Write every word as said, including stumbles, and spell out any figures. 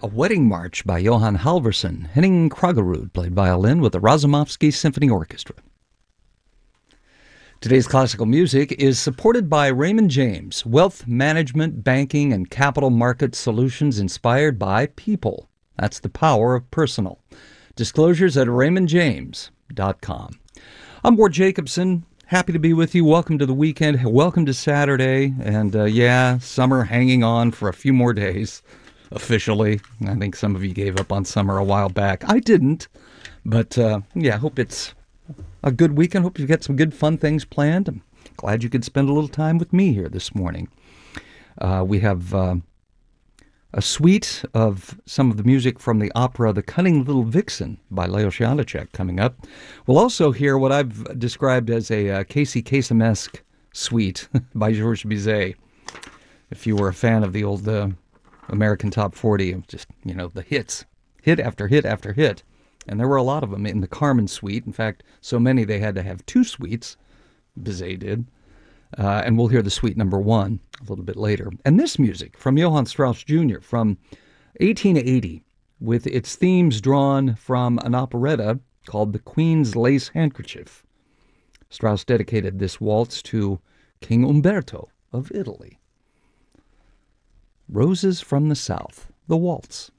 A Wedding March by Johann Halvorsen, Henning Kraggerud played violin with the Razumovsky Symphony Orchestra. Today's classical music is supported by Raymond James, wealth management, banking, and capital market solutions inspired by people. That's the power of personal. Disclosures at raymond james dot com. I'm Ward Jacobson. Happy to be with you. Welcome to the weekend. Welcome to Saturday. And uh, yeah, summer hanging on for a few more days, officially. I think some of you gave up on summer a while back. I didn't. But uh, yeah, I hope it's a good weekend. Hope you've got some good fun things planned. I'm glad you could spend a little time with me here this morning. Uh, we have uh, a suite of some of the music from the opera The Cunning Little Vixen by Leos Janáček coming up. We'll also hear what I've described as a uh, Casey Kasem-esque suite by Georges Bizet. If you were a fan of the old uh, American Top forty, just, you know, the hits, hit after hit after hit. And there were a lot of them in the Carmen suite. In fact, so many they had to have two suites, Bizet did. Uh, and we'll hear the suite number one a little bit later. And this music from Johann Strauss Junior from eighteen eighty, with its themes drawn from an operetta called The Queen's Lace Handkerchief. Strauss dedicated this waltz to King Umberto of Italy. Roses from the South, the waltz.